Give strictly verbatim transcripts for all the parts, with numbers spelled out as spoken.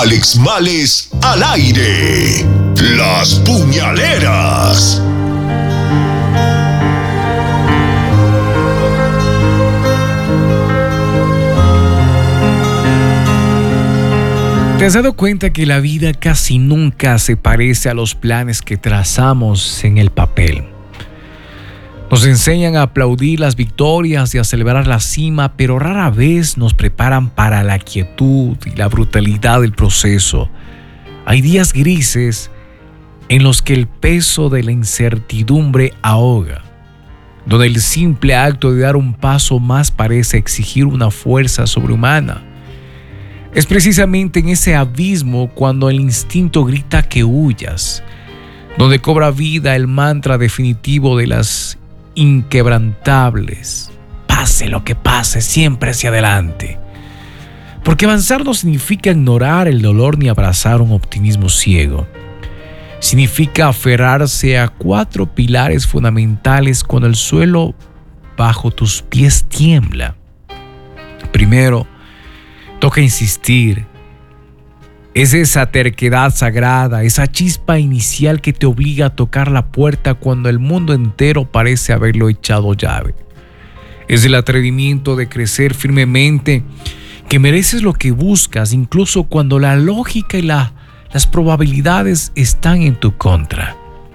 Alex Males al aire. Las puñaleras. ¿Te has dado cuenta que la vida casi nunca se parece a los planes que trazamos en el papel? Nos enseñan a aplaudir las victorias y a celebrar la cima, pero rara vez nos preparan para la quietud y la brutalidad del proceso. Hay días grises en los que el peso de la incertidumbre ahoga, donde el simple acto de dar un paso más parece exigir una fuerza sobrehumana. Es precisamente en ese abismo cuando el instinto grita que huyas, donde cobra vida el mantra definitivo de las inquebrantables. Pase lo que pase, siempre hacia adelante. Porque avanzar no significa ignorar el dolor ni abrazar un optimismo ciego. Significa aferrarse a cuatro pilares fundamentales cuando el suelo bajo tus pies tiembla. Primero, toca insistir. Es esa terquedad sagrada, esa chispa inicial que te obliga a tocar la puerta cuando el mundo entero parece haberlo echado llave. Es el atrevimiento de crecer firmemente que mereces lo que buscas, incluso cuando la lógica y la, las probabilidades están en tu contra.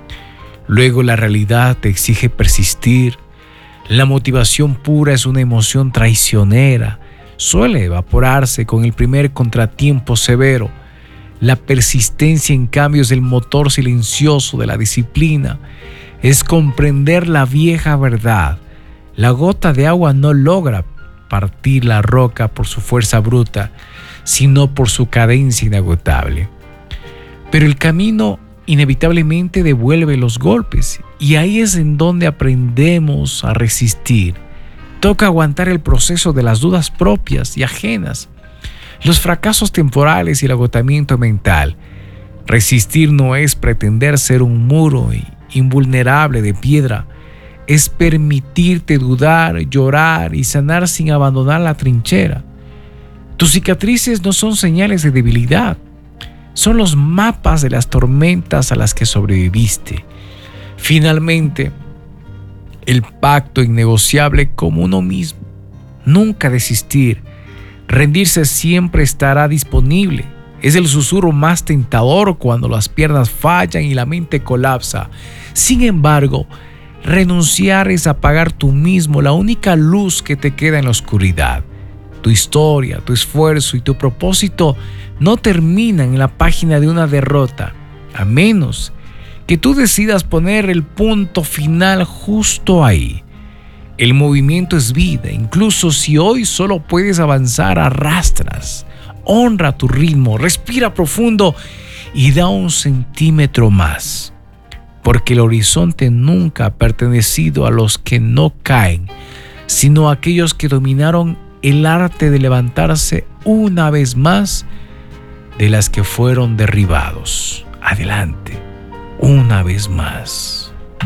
Luego la realidad te exige persistir. La motivación pura es una emoción traicionera. Suele evaporarse con el primer contratiempo severo. La persistencia, en cambio, es el motor silencioso de la disciplina. Es comprender la vieja verdad. La gota de agua no logra partir la roca por su fuerza bruta, sino por su cadencia inagotable. Pero el camino inevitablemente devuelve los golpes, y ahí es en donde aprendemos a resistir. Toca aguantar el proceso de las dudas propias y ajenas, los fracasos temporales y el agotamiento mental. Resistir no es pretender ser un muro invulnerable de piedra, es permitirte dudar, llorar y sanar sin abandonar la trinchera. Tus cicatrices no son señales de debilidad, son los mapas de las tormentas a las que sobreviviste. Finalmente, el pacto innegociable con uno mismo. Nunca desistir. Rendirse siempre estará disponible. Es el susurro más tentador cuando las piernas fallan y la mente colapsa. Sin embargo, renunciar es apagar tú mismo la única luz que te queda en la oscuridad. Tu historia, tu esfuerzo y tu propósito no terminan en la página de una derrota, a menos que tú decidas poner el punto final justo ahí. El movimiento es vida, incluso si hoy solo puedes avanzar a rastras. Honra tu ritmo, respira profundo y da un centímetro más. Porque el horizonte nunca ha pertenecido a los que no caen, sino a aquellos que dominaron el arte de levantarse una vez más de las que fueron derribados. Adelante. Una vez más.